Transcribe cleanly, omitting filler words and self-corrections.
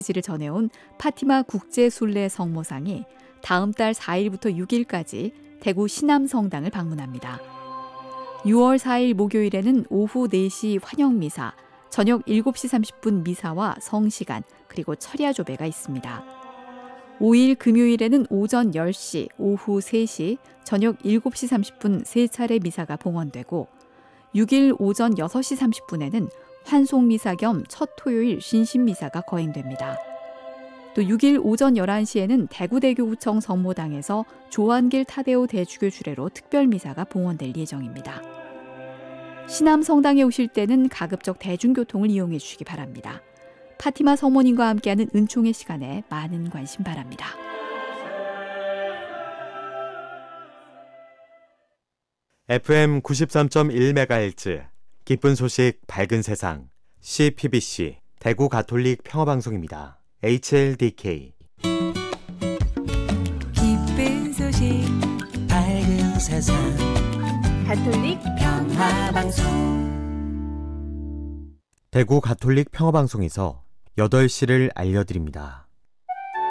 메시지를 전해온 파티마 국제순례 성모상이 다음 달 4일부터 6일까지 대구 신암성당을 방문합니다. 6월 4일 목요일에는 오후 4시 환영미사, 저녁 7시 30분 미사와 성시간, 그리고 철야 조배가 있습니다. 5일 금요일에는 오전 10시, 오후 3시, 저녁 7시 30분 3차례 미사가 봉헌되고 6일 오전 6시 30분에는 환송미사 겸 첫 토요일 신신미사가 거행됩니다. 또 6일 오전 11시에는 대구대교구청 성모당에서 조한길 타데오 대주교 주례로 특별미사가 봉헌될 예정입니다. 신암성당에 오실 때는 가급적 대중교통을 이용해 주시기 바랍니다. 파티마 성모님과 함께하는 은총의 시간에 많은 관심 바랍니다. FM 93.1MHz 기쁜 소식 밝은 세상 CPBC 대구 가톨릭 평화방송입니다. HLDK 기쁜 소식 밝은 세상 가톨릭 평화방송 대구 가톨릭 평화방송에서 8시를 알려드립니다.